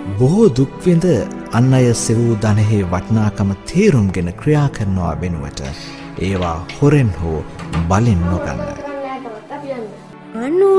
බොහෝ දුක් විඳ අන් අය සෙවූ ධනෙහි වටිනාකම තේරුම්ගෙන ක්‍රියා කරනවා වෙනුවට ඒවා හොරෙන් හෝ බලෙන් නොගන්න.